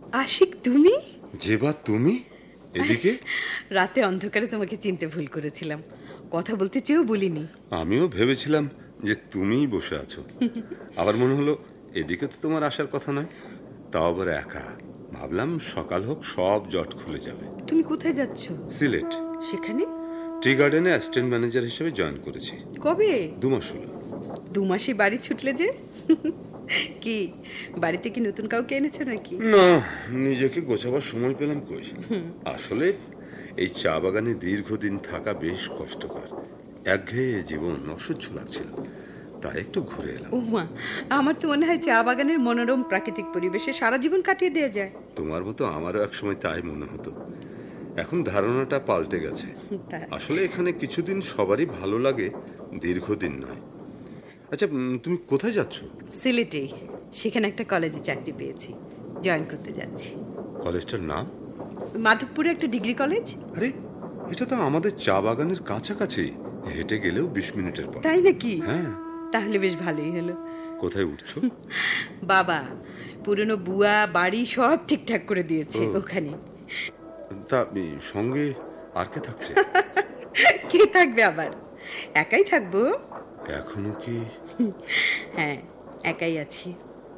আশিক, তুমি? যেবা তুমি এদিকে? রাতে অন্ধকারে তোমাকে চিনতে ভুল করেছিলাম, কথা বলতে চেয়েও বলিনি। আমিও ভেবেছিলাম যে তুমিই বসে আছো, আবার মনে হলো এদিকে তো তোমার আসার কথা নয়, তাও আবার একা। ভাবলাম সকাল হোক সব জট খুলে যাবে। তুমি কোথায় যাচ্ছ? সিলেট। সেখানে? টি গার্ডেনে অ্যাসিস্ট্যান্ট ম্যানেজার হিসেবে জয়েন করেছি। কবে? 2 মাস হলো। 2 মাসে বাড়ি ছুটলে যে? কি বাড়িতে কি নতুন কাউকে এনেছো নাকি? না, নিজেকে গোছাবার সময় পেলাম কই। আসলে এই চা বাগানে দীর্ঘদিন থাকা বেশ কষ্টকর, একঘেয়ে জীবন অসহ্য লাগছিল, তাই একটু ঘুরে এলাম। ও মা, আমার তো মনে হয় চা বাগানের মনোরম প্রাকৃতিক পরিবেশে সারা জীবন কাটিয়ে দেওয়া যায়। তোমার মতো আমারও একসময় তাই মনে হতো, এখন ধারণাটা পাল্টে গেছে। আসলে এখানে কিছুদিন সবারই ভালো লাগে, দীর্ঘদিন নয়। আচ্ছা, তুমি কোথায় যাচ্ছ? সিলেটে, সেখানে একটা কলেজে চাকরি পেয়েছি, জয়েন করতে যাচ্ছি। কলেজটার নাম? মাধবপুরে একটা ডিগ্রি কলেজ। আরে, এটা তো আমাদের চা বাগানের কাছাকাছি, হেঁটে গেলেও 20 মিনিটের পর। তাই নাকি? হ্যাঁ। তাহলে বেশ ভালোই হলো। কোথায় উঠছো? বাবা পুরনো বুয়া বাড়ি সব ঠিকঠাক করে দিয়েছে ওখানে। তা সঙ্গে আর কে থাকছে? কে থাকবে আবার, একাই থাকবো। এখনো কি? হ্যাঁ, একাই আছি।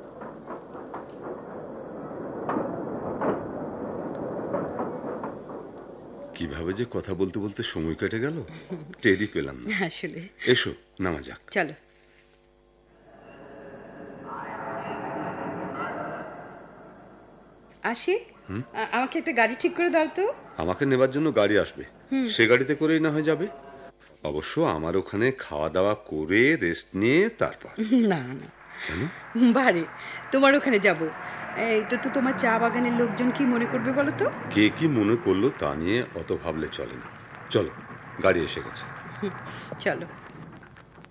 কিভাবে যে কথা বলতে বলতে সময় কেটে গেল টেরই পেলাম না। আসলে এসো, নামা যাক। চলো। আশিক, আমাকে একটা গাড়ি ঠিক করে দাও তো। আমাকে নেবার জন্য গাড়ি আসবে, সে গাড়িতে করেই না হয় যাবে। অবশ্য আমার ওখানে খাওয়া দাওয়া করে রেস্ট নিয়ে তারপর। না না। কেন? বারে তোমার ওখানে যাব, এই তো তোমার চা বাগানের লোকজন কি মনে করবে বলো তো? কে কি মনে করলো তা নিয়ে অত ভাবলে চলে না। চলো, গাড়ি এসে গেছে। চলো।